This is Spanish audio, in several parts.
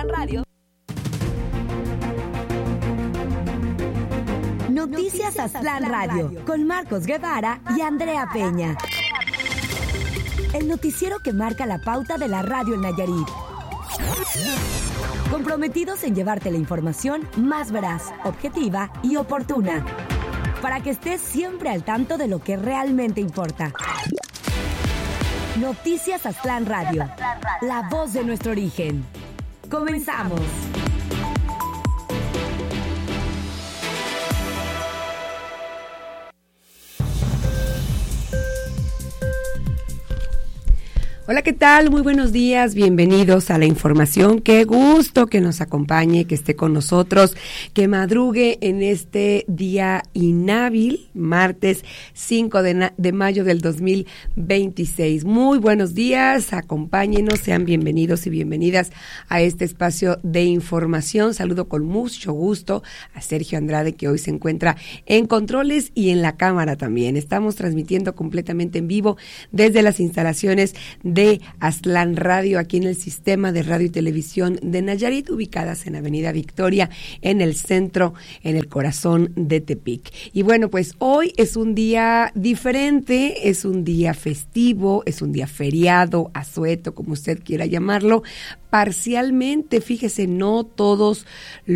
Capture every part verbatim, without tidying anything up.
Aztlán Radio. Noticias Aztlán Radio, con Marcos Guevara y Andrea Peña. El noticiero que marca la pauta de la radio en Nayarit. Comprometidos en llevarte la información más veraz, objetiva y oportuna, para que estés siempre al tanto de lo que realmente importa. Noticias Aztlán Radio, la voz de nuestro origen. Comenzamos. Hola, ¿qué tal? Muy buenos días, bienvenidos a la información. Qué gusto que nos acompañe, que esté con nosotros, que madrugue en este día inhábil, martes cinco de, na- de mayo del dos mil veintiséis. Muy buenos días, acompáñenos, sean bienvenidos y bienvenidas a este espacio de información. Saludo con mucho gusto a Sergio Andrade, que hoy se encuentra en controles y en la cámara también. Estamos transmitiendo completamente en vivo desde las instalaciones de de Aztlán Radio, aquí en el sistema de radio y televisión de Nayarit, ubicadas en Avenida Victoria, en el centro, en el corazón de Tepic. Y bueno, pues hoy es un día diferente, es un día festivo, es un día feriado, asueto, como usted quiera llamarlo, parcialmente. Fíjese, no todos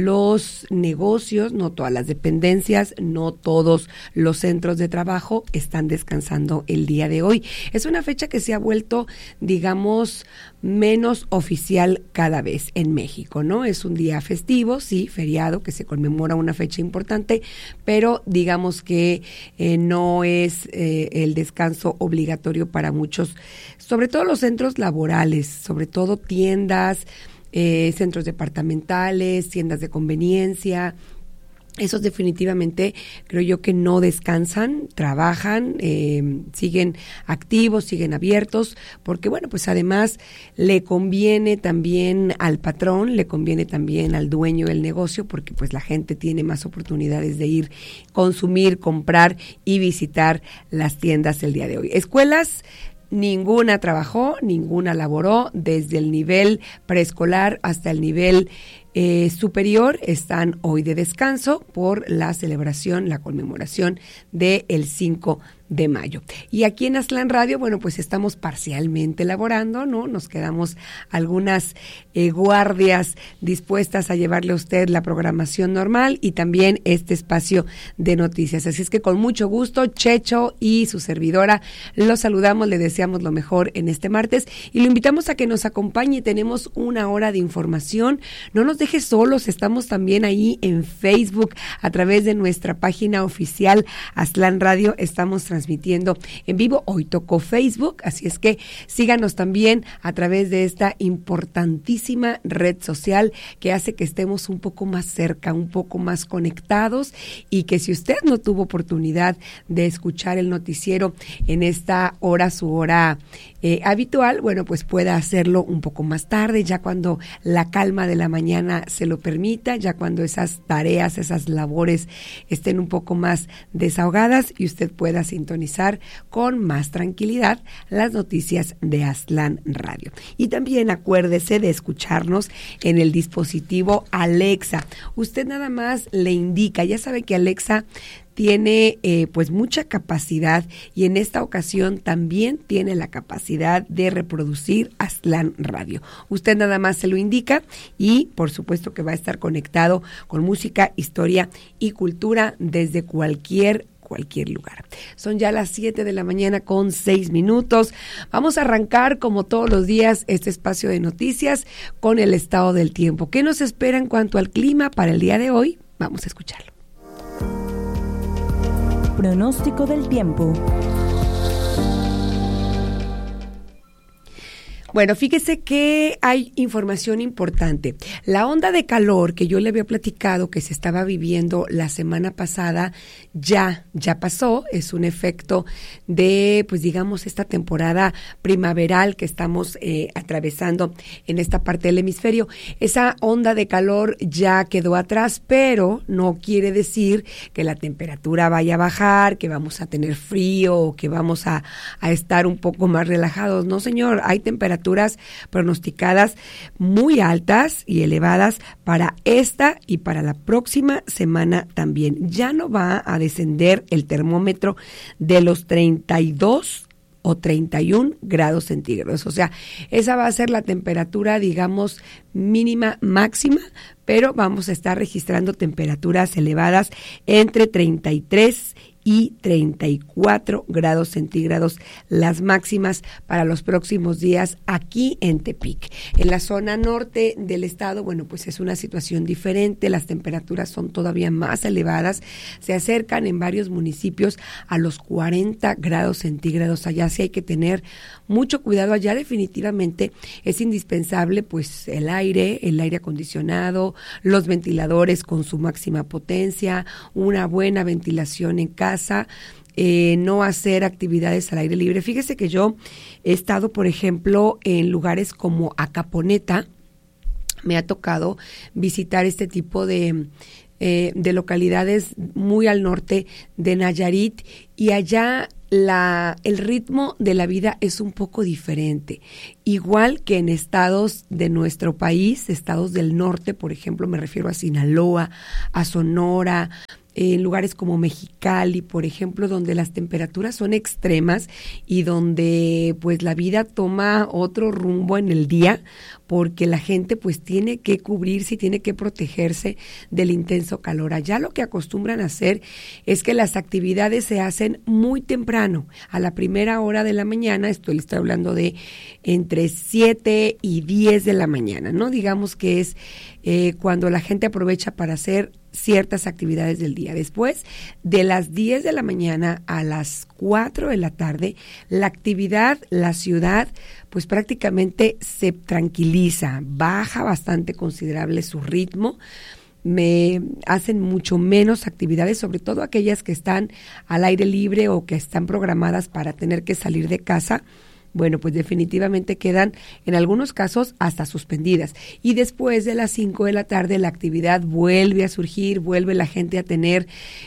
los negocios, no todas las dependencias, no todos los centros de trabajo están descansando el día de hoy. Es una fecha que se ha vuelto, digamos, menos oficial cada vez en México, ¿no? Es un día festivo, sí, feriado, que se conmemora una fecha importante, pero digamos que eh, no es eh, el descanso obligatorio para muchos, sobre todo los centros laborales, sobre todo tiendas, eh, centros departamentales, tiendas de conveniencia. Esos definitivamente creo yo que no descansan, trabajan, eh, siguen activos, siguen abiertos, porque bueno, pues además le conviene también al patrón, le conviene también al dueño del negocio, porque pues la gente tiene más oportunidades de ir, consumir, comprar y visitar las tiendas el día de hoy. Escuelas, ninguna trabajó, ninguna laboró, desde el nivel preescolar hasta el nivel Eh, superior están hoy de descanso por la celebración, la conmemoración del cinco de mayo. Y aquí en Aztlán Radio, bueno, pues estamos parcialmente laborando, ¿no? Nos quedamos algunas eh, guardias dispuestas a llevarle a usted la programación normal y también este espacio de noticias. Así es que con mucho gusto, Checho y su servidora los saludamos, le deseamos lo mejor en este martes y lo invitamos a que nos acompañe. Tenemos una hora de información. No nos deje solos, estamos también ahí en Facebook a través de nuestra página oficial Aztlán Radio, estamos transmitiendo en vivo. Hoy tocó Facebook, así es que síganos también a través de esta importantísima red social que hace que estemos un poco más cerca, un poco más conectados, y que si usted no tuvo oportunidad de escuchar el noticiero en esta hora, su hora eh, habitual, bueno, pues pueda hacerlo un poco más tarde, ya cuando la calma de la mañana se lo permita, ya cuando esas tareas, esas labores estén un poco más desahogadas y usted pueda sintonizar con más tranquilidad las noticias de Aztlán Radio. Y también acuérdese de escucharnos en el dispositivo Alexa. Usted nada más le indica, ya sabe que Alexa tiene eh, pues mucha capacidad y en esta ocasión también tiene la capacidad de reproducir Aztlán Radio. Usted nada más se lo indica y por supuesto que va a estar conectado con música, historia y cultura desde cualquier cualquier lugar. Son ya las siete de la mañana con seis minutos. Vamos a arrancar como todos los días este espacio de noticias con el estado del tiempo. ¿Qué nos espera en cuanto al clima para el día de hoy? Vamos a escucharlo. Pronóstico del tiempo. Bueno, fíjese que hay información importante. La onda de calor que yo le había platicado que se estaba viviendo la semana pasada ya, ya pasó. Es un efecto de, pues digamos, esta temporada primaveral que estamos eh, atravesando en esta parte del hemisferio. Esa onda de calor ya quedó atrás, pero no quiere decir que la temperatura vaya a bajar, que vamos a tener frío o que vamos a, a estar un poco más relajados. No, señor, hay temperaturas temperaturas pronosticadas muy altas y elevadas para esta y para la próxima semana también. Ya no va a descender el termómetro de los treinta y dos o treinta y un grados centígrados. O sea, esa va a ser la temperatura, digamos, mínima máxima, pero vamos a estar registrando temperaturas elevadas entre treinta y tres y treinta y cuatro grados centígrados, las máximas para los próximos días aquí en Tepic. En la zona norte del estado, bueno, pues es una situación diferente, las temperaturas son todavía más elevadas, se acercan en varios municipios a los cuarenta grados centígrados. Allá sí hay que tener mucho cuidado. Allá definitivamente es indispensable pues el aire, el aire acondicionado, los ventiladores con su máxima potencia, una buena ventilación en casa, Eh, no hacer actividades al aire libre. Fíjese que yo he estado, por ejemplo, en lugares como Acaponeta. Me ha tocado visitar este tipo de, eh, de localidades muy al norte de Nayarit, y allá la, el ritmo de la vida es un poco diferente. Igual que en estados de nuestro país, estados del norte, por ejemplo, me refiero a Sinaloa, a Sonora, en lugares como Mexicali, por ejemplo, donde las temperaturas son extremas y donde pues la vida toma otro rumbo en el día, porque la gente pues tiene que cubrirse y tiene que protegerse del intenso calor. Allá lo que acostumbran a hacer es que las actividades se hacen muy temprano, a la primera hora de la mañana. Estoy, estoy hablando de entre siete y diez de la mañana, ¿no? Digamos que es eh, cuando la gente aprovecha para hacer ciertas actividades del día. Después, de las diez de la mañana a las cuatro de la tarde, la actividad, la ciudad, pues prácticamente se tranquiliza, baja bastante considerable su ritmo, me hacen mucho menos actividades, sobre todo aquellas que están al aire libre o que están programadas para tener que salir de casa. Bueno, pues definitivamente quedan en algunos casos hasta suspendidas. Y después de las cinco de la tarde la actividad vuelve a surgir, vuelve la gente a tener,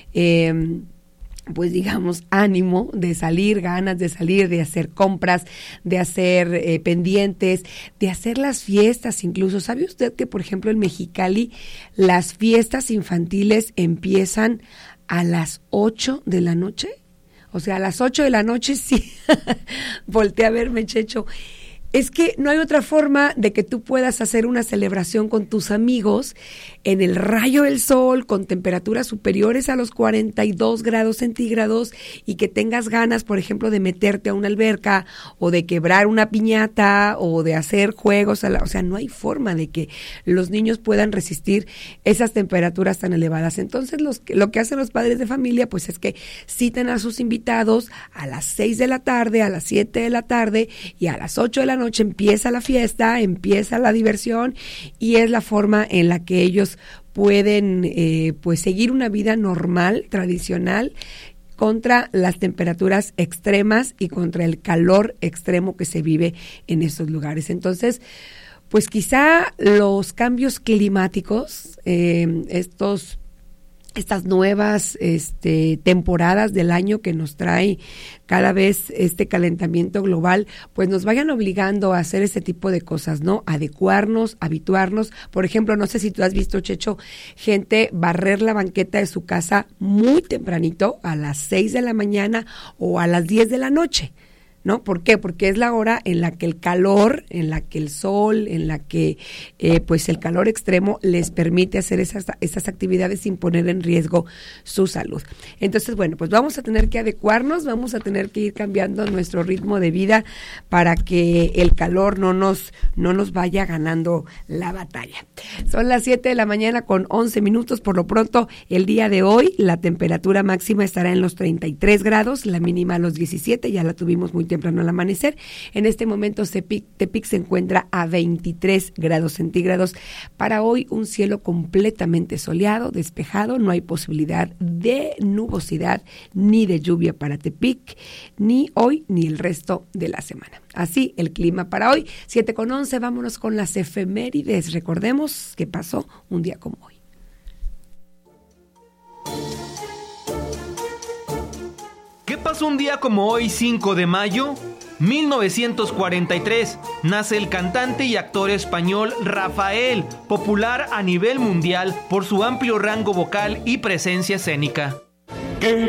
eh, pues digamos, ánimo de salir, ganas de salir, de hacer compras, de hacer eh, pendientes, de hacer las fiestas incluso. ¿Sabe usted que, por ejemplo, en Mexicali las fiestas infantiles empiezan a las ocho de la noche? O sea, a las ocho de la noche, sí, volteé a verme, Checho. Es que no hay otra forma de que tú puedas hacer una celebración con tus amigos en el rayo del sol, con temperaturas superiores a los cuarenta y dos grados centígrados, y que tengas ganas, por ejemplo, de meterte a una alberca o de quebrar una piñata o de hacer juegos. A la, o sea, no hay forma de que los niños puedan resistir esas temperaturas tan elevadas. Entonces, los, lo que hacen los padres de familia, pues es que citan a sus invitados a las seis de la tarde, a las siete de la tarde, y a las ocho de la noche empieza la fiesta, empieza la diversión, y es la forma en la que ellos pueden eh, pues seguir una vida normal, tradicional, contra las temperaturas extremas y contra el calor extremo que se vive en esos lugares. Entonces, pues quizá los cambios climáticos, eh, estos estas nuevas este, temporadas del año que nos trae cada vez este calentamiento global, pues nos vayan obligando a hacer este tipo de cosas, ¿no? Adecuarnos, habituarnos. Por ejemplo, no sé si tú has visto, Checho, gente barrer la banqueta de su casa muy tempranito, a las seis de la mañana o a las diez de la noche, ¿no? ¿Por qué? Porque es la hora en la que el calor, en la que el sol, en la que eh, pues el calor extremo les permite hacer esas, esas actividades sin poner en riesgo su salud. Entonces, bueno, pues vamos a tener que adecuarnos, vamos a tener que ir cambiando nuestro ritmo de vida para que el calor no nos, no nos vaya ganando la batalla. Son las siete de la mañana con once minutos. Por lo pronto, el día de hoy, la temperatura máxima estará en los treinta y tres grados, la mínima a los diecisiete, ya la tuvimos muy temprano al amanecer. En este momento Tepic, Tepic se encuentra a veintitrés grados centígrados. Para hoy un cielo completamente soleado, despejado, no hay posibilidad de nubosidad ni de lluvia para Tepic, ni hoy ni el resto de la semana. Así el clima para hoy, siete con once, vámonos con las efemérides. Recordemos que pasó un día como hoy. ¿Qué pasó un día como hoy, cinco de mayo? mil novecientos cuarenta y tres, nace el cantante y actor español Rafael, popular a nivel mundial por su amplio rango vocal y presencia escénica. ¿Qué